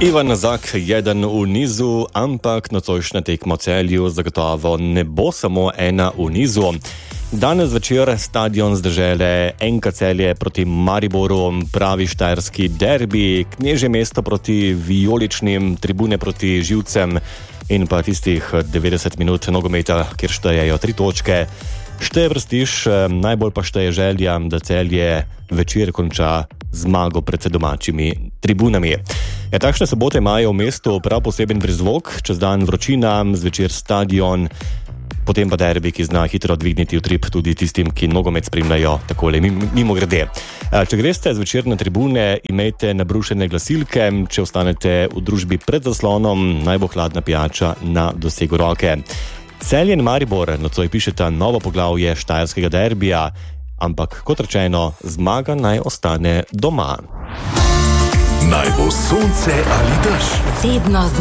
Ivan Nazak, jeden v nizu, ampak nocojšnja tekma v Celju zagotovo ne bo samo ena v nizu. Danes večer stadion z dežele NK Celje proti Mariboru, pravi štajerski derbi, Knežje mesto proti vijoličnim, Tribune proti živcem in pa tistih 90 minut nogometa, kjer štejejo 3 točke. Šteje vrstiš, najbolj pa šteje želja, da Celje večer konča zmago pred domačimi tribunami. Takšne sobote imajo v mestu prav poseben prizvok, čez dan vročina, zvečer stadion, potem pa derbi, ki zna hitro dvigniti utrip tudi tistim, ki nogomet spremljajo takole mimo grede. Če greste zvečer na tribune, imejte nabrušene glasilke, če ostanete v družbi pred zaslonom, naj bo hladna pijača na dosegu roke. Celje in Maribor nocoj pišeta novo poglavje štajerskega derbija, ampak kot rečeno, zmaga naj ostane doma. Naj bo sonce ali dež. Vedno